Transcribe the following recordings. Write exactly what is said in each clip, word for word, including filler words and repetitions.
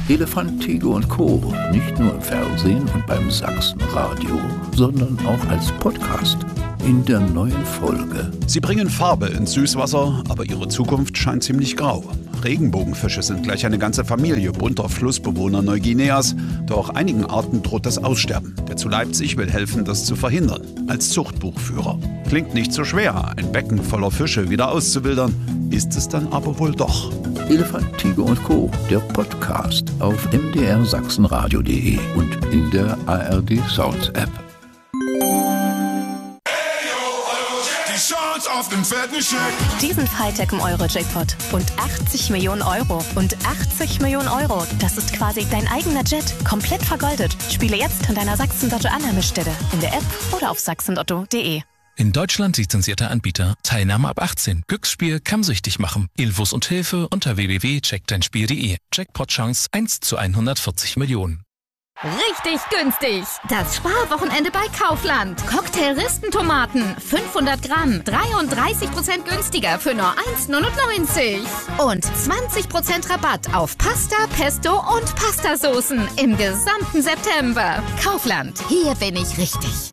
Elefant, Tiger und Co. Nicht nur im Fernsehen und beim Sachsenradio, sondern auch als Podcast. In der neuen Folge. Sie bringen Farbe ins Süßwasser, aber ihre Zukunft scheint ziemlich grau. Regenbogenfische sind gleich eine ganze Familie bunter Flussbewohner Neuguineas, doch einigen Arten droht das Aussterben. Der zu Leipzig will helfen, das zu verhindern, als Zuchtbuchführer. Klingt nicht so schwer, ein Becken voller Fische wieder auszuwildern, ist es dann aber wohl doch. Elefant, Tiger und Co., der Podcast auf m d r sachsenradio punkt d e und in der A R D Sounds App. Auf den fetten Scheck. Diesen Freitag im Euro-Jackpot und achtzig Millionen Euro. Und achtzig Millionen Euro, das ist quasi dein eigener Jet, komplett vergoldet. Spiele jetzt an deiner Sachsen-Lotto-Annahmestelle, in der App oder auf sachsenlotto punkt d e. In Deutschland lizenzierter Anbieter. Teilnahme ab achtzehn. Glücksspiel kann süchtig machen. Infos und Hilfe unter w w w punkt check dein spiel punkt d e. Jackpot-Chance eins zu hundertvierzig Millionen. Richtig günstig! Das Sparwochenende bei Kaufland. Cocktail-Ristentomaten, fünfhundert Gramm, dreiunddreißig Prozent günstiger für nur eins Komma neunundneunzig. Und zwanzig Prozent Rabatt auf Pasta, Pesto und Pastasoßen im gesamten September. Kaufland, hier bin ich richtig.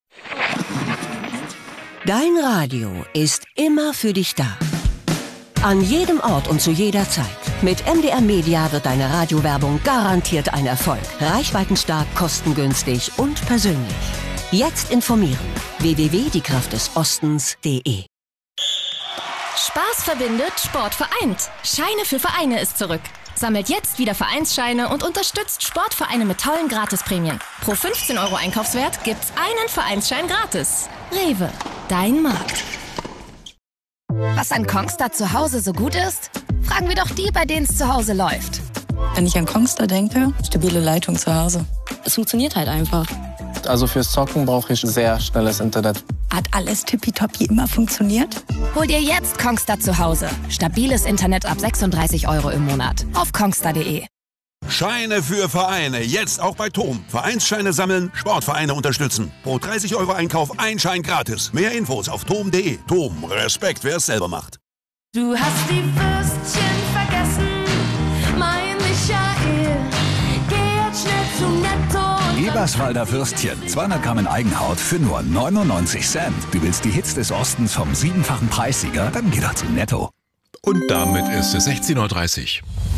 Dein Radio ist immer für dich da. An jedem Ort und zu jeder Zeit. Mit M D R Media wird deine Radiowerbung garantiert ein Erfolg. Reichweitenstark, kostengünstig und persönlich. Jetzt informieren. w w w punkt die kraft des ostens punkt d e. Spaß verbindet, Sport vereint. Scheine für Vereine ist zurück. Sammelt jetzt wieder Vereinsscheine und unterstützt Sportvereine mit tollen Gratisprämien. Pro fünfzehn Euro Einkaufswert gibt's einen Vereinsschein gratis. Rewe, dein Markt. Was an Kongstar zu Hause so gut ist? Fragen wir doch die, bei denen es zu Hause läuft. Wenn ich an Kongstar denke, stabile Leitung zu Hause. Es funktioniert halt einfach. Also fürs Zocken brauche ich sehr schnelles Internet. Hat alles tippitoppi immer funktioniert? Hol dir jetzt Kongstar zu Hause. Stabiles Internet ab sechsunddreißig Euro im Monat. Auf kongstar punkt d e. Scheine für Vereine, jetzt auch bei Tom. Vereinsscheine sammeln, Sportvereine unterstützen. Pro dreißig Euro Einkauf ein Schein gratis. Mehr Infos auf tom punkt d e. Tom, Respekt, wer es selber macht. Du hast die Würstchen vergessen, mein Michael. Geh jetzt schnell zu Netto. Eberswalder Würstchen, zweihundert Gramm in Eigenhaut für nur neunundneunzig Cent. Du willst die Hits des Ostens vom siebenfachen Preissieger? Dann geh doch zu Netto. Und damit ist es sechzehn Uhr dreißig.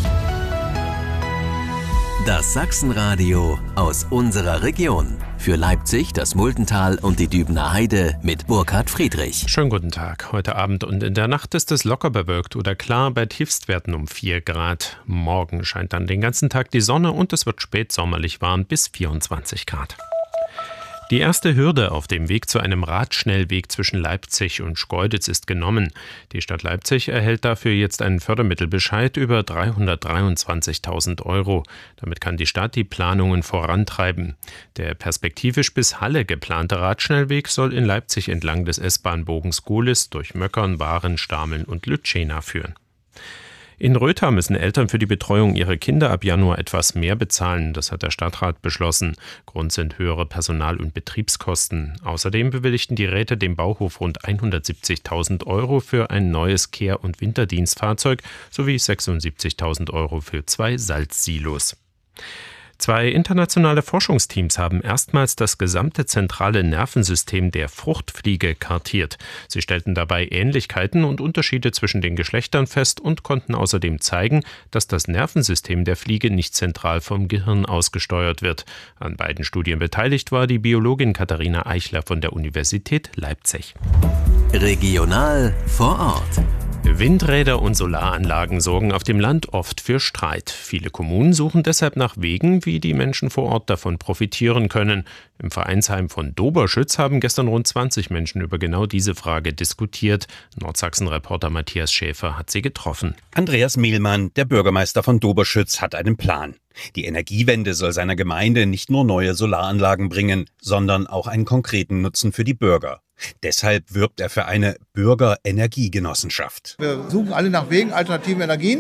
Das Sachsenradio aus unserer Region. Für Leipzig, das Muldental und die Dübener Heide mit Burkhard Friedrich. Schönen guten Tag. Heute Abend und in der Nacht ist es locker bewölkt oder klar bei Tiefstwerten um vier Grad. Morgen scheint dann den ganzen Tag die Sonne und es wird spätsommerlich warm bis vierundzwanzig Grad. Die erste Hürde auf dem Weg zu einem Radschnellweg zwischen Leipzig und Schkeuditz ist genommen. Die Stadt Leipzig erhält dafür jetzt einen Fördermittelbescheid über dreihundertdreiundzwanzigtausend Euro. Damit kann die Stadt die Planungen vorantreiben. Der perspektivisch bis Halle geplante Radschnellweg soll in Leipzig entlang des S-Bahn-Bogens Gohlis durch Möckern, Waren, Stameln und Lütschena führen. In Rötha müssen Eltern für die Betreuung ihrer Kinder ab Januar etwas mehr bezahlen. Das hat der Stadtrat beschlossen. Grund sind höhere Personal- und Betriebskosten. Außerdem bewilligten die Räte dem Bauhof rund hundertsiebzigtausend Euro für ein neues Kehr- und Winterdienstfahrzeug sowie sechsundsiebzigtausend Euro für zwei Salzsilos. Zwei internationale Forschungsteams haben erstmals das gesamte zentrale Nervensystem der Fruchtfliege kartiert. Sie stellten dabei Ähnlichkeiten und Unterschiede zwischen den Geschlechtern fest und konnten außerdem zeigen, dass das Nervensystem der Fliege nicht zentral vom Gehirn ausgesteuert wird. An beiden Studien beteiligt war die Biologin Katharina Eichler von der Universität Leipzig. Regional vor Ort. Windräder und Solaranlagen sorgen auf dem Land oft für Streit. Viele Kommunen suchen deshalb nach Wegen, wie die Menschen vor Ort davon profitieren können. Im Vereinsheim von Doberschütz haben gestern rund zwanzig Menschen über genau diese Frage diskutiert. Nordsachsen-Reporter Matthias Schäfer hat sie getroffen. Andreas Mehlmann, der Bürgermeister von Doberschütz, hat einen Plan. Die Energiewende soll seiner Gemeinde nicht nur neue Solaranlagen bringen, sondern auch einen konkreten Nutzen für die Bürger. Deshalb wirbt er für eine Bürgerenergiegenossenschaft. Wir suchen alle nach Wegen, alternativen Energien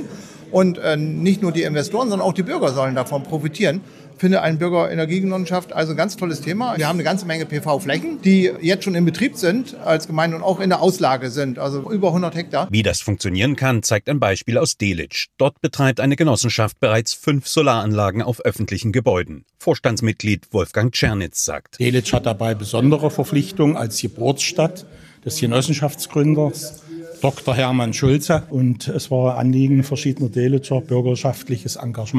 Und äh, nicht nur die Investoren, sondern auch die Bürger sollen davon profitieren. Ich finde eine Bürgerenergiegenossenschaft also ein ganz tolles Thema. Wir haben eine ganze Menge P V-Flächen, die jetzt schon in Betrieb sind als Gemeinde und auch in der Auslage sind, also über hundert Hektar. Wie das funktionieren kann, zeigt ein Beispiel aus Delitzsch. Dort betreibt eine Genossenschaft bereits fünf Solaranlagen auf öffentlichen Gebäuden. Vorstandsmitglied Wolfgang Czernitz sagt: Delitzsch hat dabei besondere Verpflichtungen als Geburtsstadt des Genossenschaftsgründers Doktor Hermann Schulze. Und es war Anliegen verschiedener Delitscher bürgerschaftliches Engagement